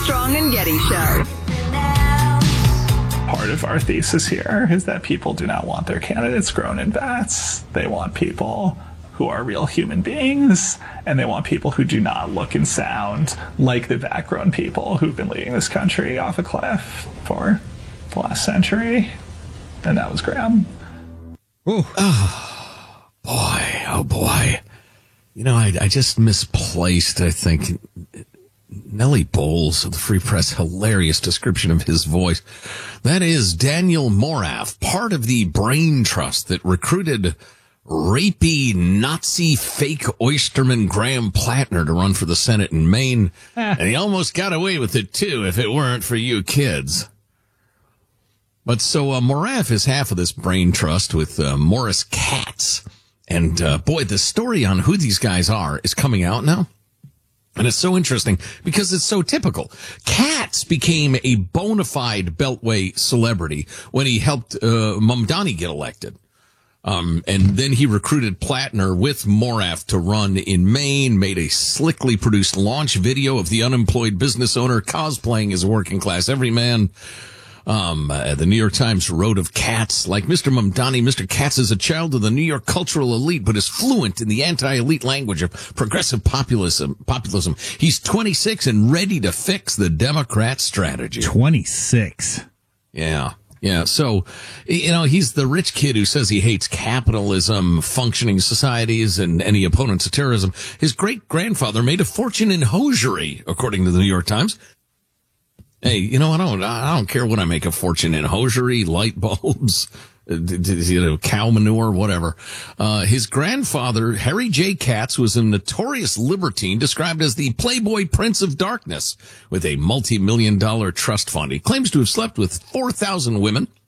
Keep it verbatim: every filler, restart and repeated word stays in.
Armstrong and Getty Show. Part of our thesis here is that people do not want their candidates grown in vats. They want people who are real human beings, and they want people who do not look and sound like the vat-grown people who've been leading this country off a cliff for the last century. And that was Graham. Ooh. Oh, boy. Oh, boy. You know, I, I just misplaced, I think, Nellie Bowles of the Free Press. Hilarious description of his voice. That is Daniel Morath, part of the brain trust that recruited rapey Nazi fake oysterman Graham Plattner to run for the Senate in Maine. And he almost got away with it, too, if it weren't for you kids. But so uh, Morath is half of this brain trust with uh, Morris Katz. And, uh, boy, the story on who these guys are is coming out now. And it's so interesting because it's so typical. Katz became a bona fide Beltway celebrity when he helped uh, Mamdani get elected. Um, and then he recruited Plattner with Morath to run in Maine, made a slickly produced launch video of the unemployed business owner cosplaying as a working class everyman. Um, uh, the New York Times wrote of Katz, like Mister Mamdani, Mister Katz is a child of the New York cultural elite, but is fluent in the anti-elite language of progressive populism. Populism. He's twenty-six and ready to fix the Democrat strategy. twenty-six. Yeah. Yeah. So, you know, he's the rich kid who says he hates capitalism, functioning societies, and any opponents of terrorism. His great grandfather made a fortune in hosiery, according to the New York Times. Hey, you know, I don't, I don't care what I make a fortune in hosiery, light bulbs, you know, cow manure, whatever. Uh, his grandfather, Harry J. Katz, was a notorious libertine described as the Playboy Prince of Darkness with a multi-million dollar trust fund. He claims to have slept with four thousand women